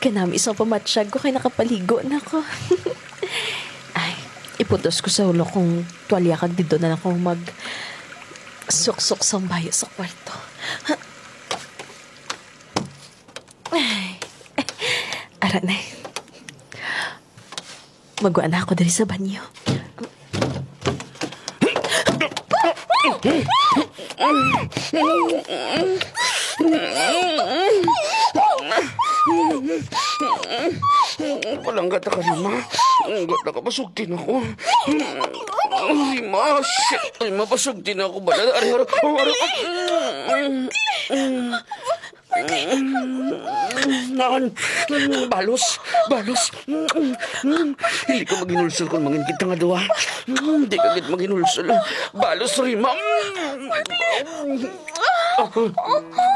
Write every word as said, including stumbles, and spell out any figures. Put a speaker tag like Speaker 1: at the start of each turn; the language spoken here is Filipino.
Speaker 1: Kanami isang pamatsyag ko kay nakapaligo na ko. Ay, iputos ko sa ulo kung tuwalya kag dito na lang akong mag suksok sa bayo sa kwarto. Ay, ara na. Magwa na ako dali sa banyo.
Speaker 2: Walang gata ka na, ma. Gata ka, pasugtin ako. Ay, ma, shit. Ay, ma, pasugtin ako. Bala, ari, ari, ari. Naan, balos, balos. Hindi ka maginulsol kung mangin kita nga dawa. Hindi ka git maginulsol. Balos, Rima.